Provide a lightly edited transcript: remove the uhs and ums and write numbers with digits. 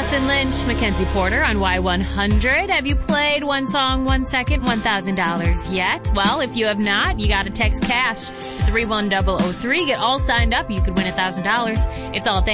Allison Lynch, Mackenzie Porter on Y100. Have you played One Song, 1 Second, $1,000 yet? Well, if you have not, you got to text cash to 31003. Get all signed up. You could win $1,000. It's all thanks